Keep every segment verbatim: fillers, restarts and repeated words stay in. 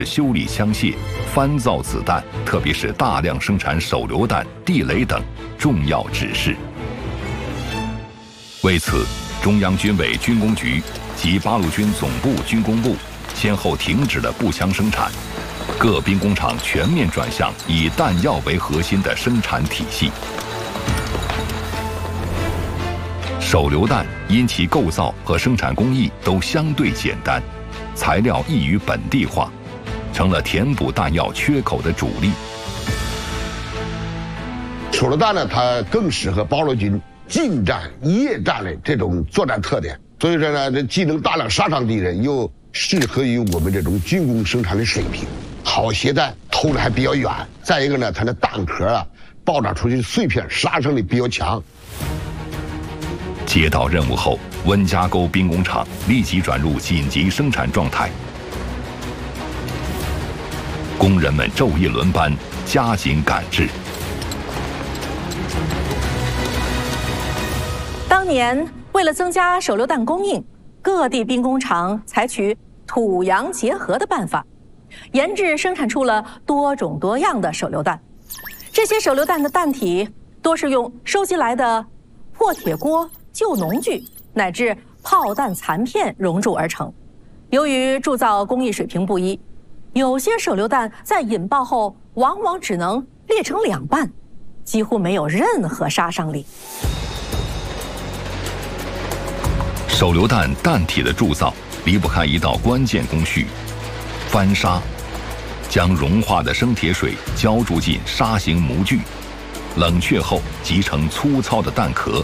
修理枪械、翻造子弹，特别是大量生产手榴弹、地雷等重要指示。为此，中央军委军工局及八路军总部军工部先后停止了步枪生产，各兵工厂全面转向以弹药为核心的生产体系。手榴弹因其构造和生产工艺都相对简单，材料易于本地化，成了填补弹药缺口的主力。 手榴弹呢，它更适合八路军近战、夜战的这种作战特点，所以说呢，这既能大量杀伤敌人，又适合于我们这种军工生产的水平，好携带，投的还比较远。再一个呢，它的弹壳啊，爆炸出去碎片杀伤力比较强。 接到任务后，温家沟兵工厂立即转入紧急生产状态，工人们昼夜轮班，加紧赶制。 当年为了增加手榴弹供应，各地兵工厂采取土洋结合的办法，研制生产出了多种多样的手榴弹。这些手榴弹的弹体多是用收集来的破铁锅、旧农具乃至炮弹残片熔铸而成。由于铸造工艺水平不一，有些手榴弹在引爆后往往只能裂成两半，几乎没有任何杀伤力。 手榴弹弹体的铸造离不开一道关键工序——翻砂，将融化的生铁水浇注进砂形模具，冷却后集成粗糙的弹壳。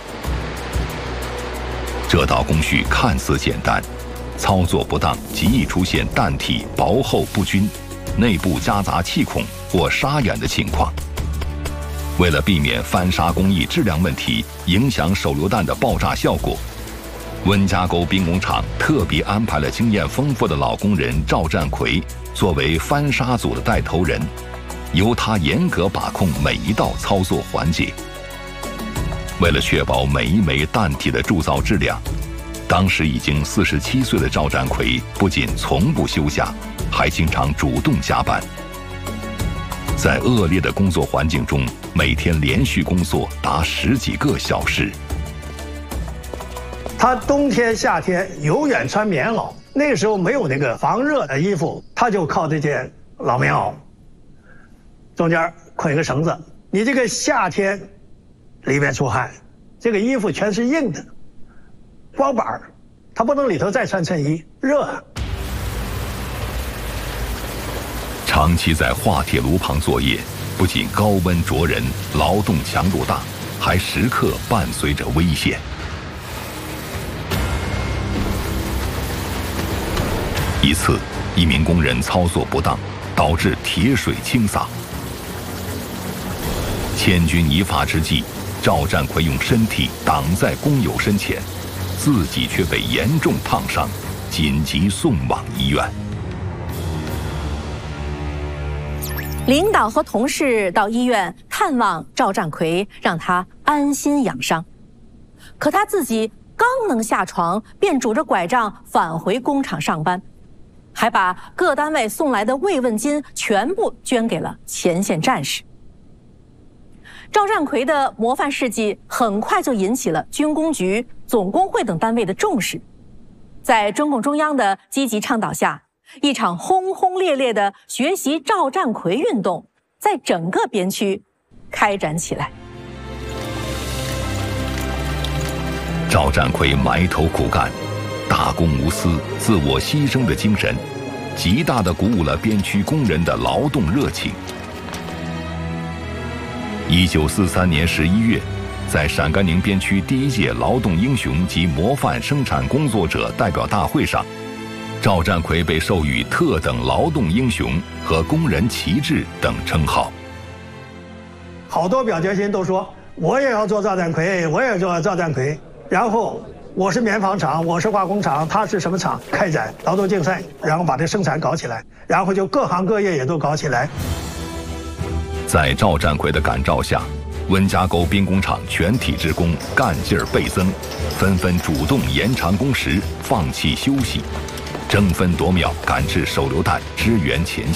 这道工序看似简单，操作不当极易出现弹体薄厚不均、内部夹杂气孔或沙眼的情况。为了避免翻砂工艺质量问题影响手榴弹的爆炸效果，温家沟兵工厂特别安排了经验丰富的老工人赵占奎作为翻砂组的带头人，由他严格把控每一道操作环节。为了确保每一枚弹体的铸造质量，当时已经四十七岁的赵占奎不仅从不休假，还经常主动加班。在恶劣的工作环境中，每天连续工作达十几个小时。 他冬天夏天永远穿棉袄，那个时候没有那个防热的衣服，他就靠这件老棉袄，中间捆一个绳子，你这个夏天里面出汗，这个衣服全是硬的光板儿，他不能里头再穿衬衣，热啊。 长期在化铁炉旁作业，不仅高温灼人，劳动强度大，还时刻伴随着危险。一次，一名工人操作不当，导致铁水倾洒。千钧一发之际，赵占奎用身体挡在工友身前，自己却被严重烫伤，紧急送往医院。 领导和同事到医院探望赵占奎，让他安心养伤。可他自己刚能下床，便拄着拐杖返回工厂上班，还把各单位送来的慰问金全部捐给了前线战士。赵占奎的模范事迹很快就引起了军工局、总工会等单位的重视。在中共中央的积极倡导下，一场轰轰烈烈的学习赵占奎运动在整个边区开展起来。 赵占奎埋头苦干，大公无私、自我牺牲的精神，极大地鼓舞了边区工人的劳动热情。一九四三年十一月，在陕甘宁边区第一届劳动英雄及模范生产工作者代表大会上，赵占奎被授予特等劳动英雄和工人旗帜等称号。 好多表决心都说我也要做赵占奎，我也要做赵占奎。然后我是棉纺厂，我是化工厂，他是什么厂，开展劳动竞赛，然后把这生产搞起来，然后就各行各业也都搞起来。 在赵占奎的感召下，温家沟兵工厂全体职工干劲儿倍增，纷纷主动延长工时，放弃休息。 争分夺秒赶制手榴弹支援前线。